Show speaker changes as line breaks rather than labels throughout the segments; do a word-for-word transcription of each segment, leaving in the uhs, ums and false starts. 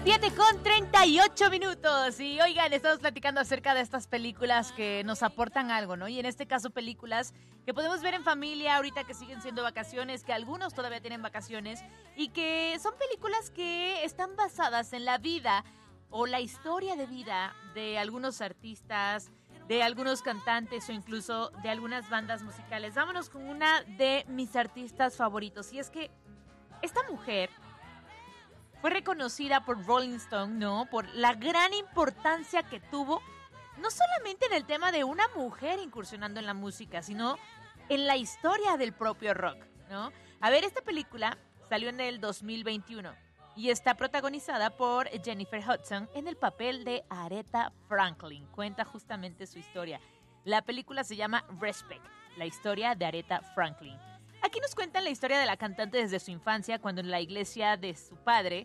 siete con treinta y ocho minutos. Y oigan, estamos platicando acerca de estas películas que nos aportan algo, ¿no? Y en este caso películas que podemos ver en familia ahorita que siguen siendo vacaciones, que algunos todavía tienen vacaciones y que son películas que están basadas en la vida o la historia de vida de algunos artistas, de algunos cantantes o incluso de algunas bandas musicales. Vámonos con una de mis artistas favoritos. Y es que esta mujer fue reconocida por Rolling Stone, ¿no? Por la gran importancia que tuvo, no solamente en el tema de una mujer incursionando en la música, sino en la historia del propio rock, ¿no? A ver, esta película salió en el dos mil veintiuno y está protagonizada por Jennifer Hudson en el papel de Aretha Franklin. Cuenta justamente su historia. La película se llama Respect, la historia de Aretha Franklin. Aquí nos cuentan la historia de la cantante desde su infancia, cuando en la iglesia de su padre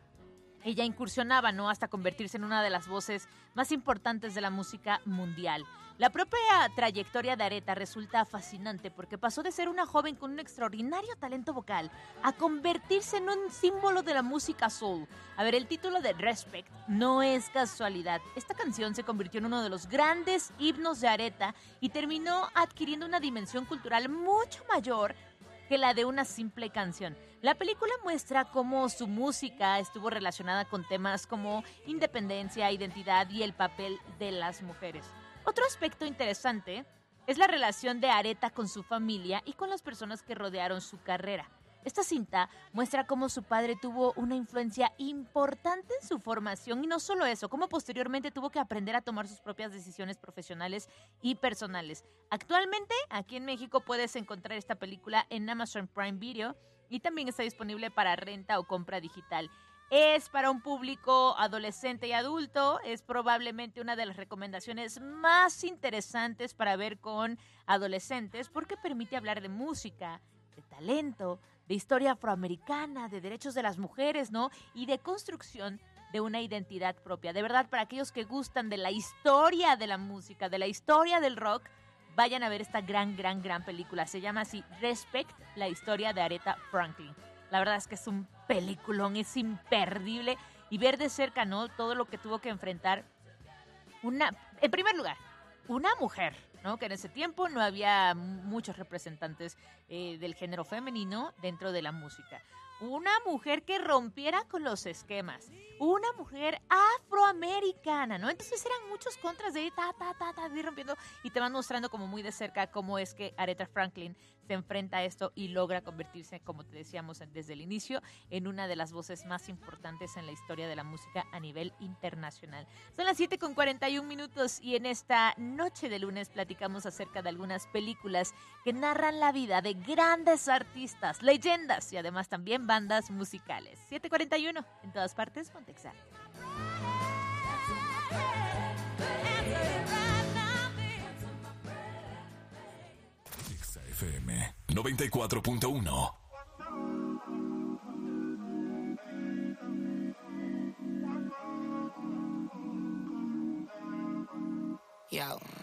ella incursionaba, ¿no? Hasta convertirse en una de las voces más importantes de la música mundial. La propia trayectoria de Aretha resulta fascinante porque pasó de ser una joven con un extraordinario talento vocal a convertirse en un símbolo de la música soul. A ver, el título de Respect no es casualidad. Esta canción se convirtió en uno de los grandes himnos de Aretha y terminó adquiriendo una dimensión cultural mucho mayor que la de una simple canción. La película muestra cómo su música estuvo relacionada con temas como independencia, identidad y el papel de las mujeres. Otro aspecto interesante es la relación de Aretha con su familia y con las personas que rodearon su carrera. Esta cinta muestra cómo su padre tuvo una influencia importante en su formación y no solo eso, cómo posteriormente tuvo que aprender a tomar sus propias decisiones profesionales y personales. Actualmente, aquí en México puedes encontrar esta película en Amazon Prime Video y también está disponible para renta o compra digital. Es para un público adolescente y adulto, es probablemente una de las recomendaciones más interesantes para ver con adolescentes porque permite hablar de música, de talento, de historia afroamericana, de derechos de las mujeres, ¿no? Y de construcción de una identidad propia. De verdad, para aquellos que gustan de la historia de la música, de la historia del rock, vayan a ver esta gran, gran, gran película. Se llama así Respect, la historia de Aretha Franklin. La verdad es que es un peliculón, es imperdible. Y ver de cerca, ¿no? Todo lo que tuvo que enfrentar una... En primer lugar, una mujer, ¿no? Que en ese tiempo no había muchos representantes eh, del género femenino dentro de la música. Una mujer que rompiera con los esquemas. Una mujer afroamericana, ¿no? Entonces eran muchos contras de ta, ta, ta, ta, de ir rompiendo y te van mostrando como muy de cerca cómo es que Aretha Franklin se enfrenta a esto y logra convertirse, como te decíamos desde el inicio, en una de las voces más importantes en la historia de la música a nivel internacional. Son las siete con cuarenta y un minutos y en esta noche de lunes platicamos acerca de algunas películas que narran la vida de grandes artistas, leyendas y además también bandas musicales. siete cuarenta y uno, en todas partes, Pontexa.
F M noventa y cuatro punto uno.
Yo.